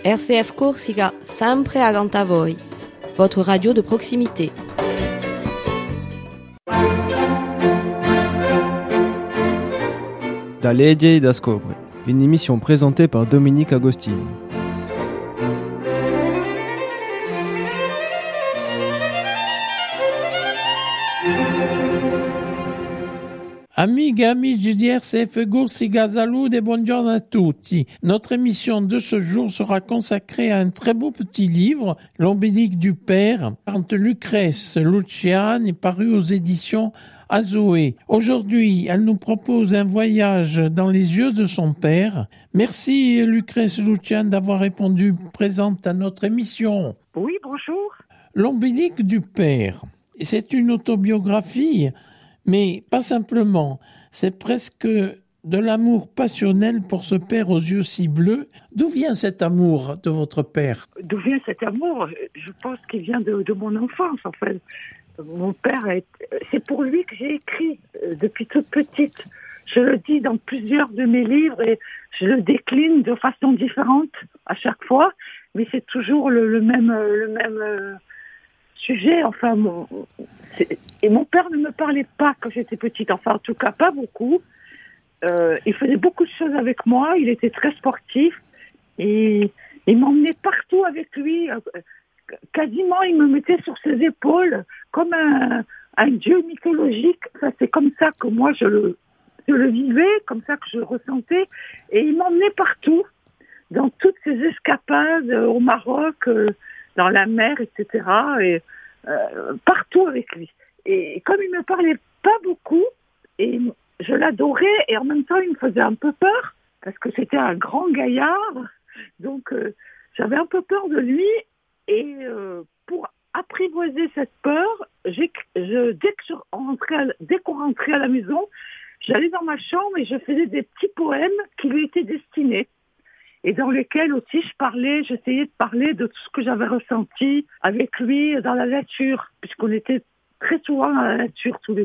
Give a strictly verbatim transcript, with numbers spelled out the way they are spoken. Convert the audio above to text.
R C F Corsica, sempre accanto a voi. Votre radio de proximité. Da Legge da Scobre, une émission présentée par Dominique Agostini. Amiche, amici di R C F Corsica, saluti e buongiorno a tutti. Notre émission de ce jour sera consacrée à un très beau petit livre, L'Ombélique du Père, de Lucrèce Luciani, paru aux éditions Azoé. Aujourd'hui, elle nous propose un voyage dans les yeux de son père. Merci Lucrèce Luciani d'avoir répondu présente à notre émission. Oui, bonjour. L'Ombélique du Père, c'est une autobiographie, mais pas simplement. C'est presque de l'amour passionnel pour ce père aux yeux si bleus. D'où vient cet amour de votre père ? D'où vient cet amour ? Je pense qu'il vient de, de mon enfance, en fait. Mon père, est, c'est pour lui que j'ai écrit euh, depuis toute petite. Je le dis dans plusieurs de mes livres et je le décline de façon différente à chaque fois, mais c'est toujours le, le même, le même euh, sujet. Enfin, mon, c'est, et mon père ne me parlait pas quand j'étais petite, enfin en tout cas pas beaucoup. Euh, il faisait beaucoup de choses avec moi, il était très sportif et il m'emmenait partout avec lui. Euh, quasiment, il me mettait sur ses épaules comme un, un dieu mythologique. Enfin, c'est comme ça que moi je le, je le vivais, comme ça que je le ressentais. Et il m'emmenait partout, dans toutes ces escapades euh, au Maroc, euh, dans la mer, et cetera. Et euh, partout avec lui. Et comme il me parlait pas beaucoup, et je l'adorais, et en même temps il me faisait un peu peur, parce que c'était un grand gaillard. Donc euh, j'avais un peu peur de lui. Et euh, pour apprivoiser cette peur, j'ai, je, dès, que je rentrais à, dès qu'on rentrait à la maison, j'allais dans ma chambre et je faisais des petits poèmes qui lui étaient destinés. Et dans lesquels aussi je parlais, j'essayais de parler de tout ce que j'avais ressenti avec lui dans la nature, puisqu'on était très souvent dans la nature tous les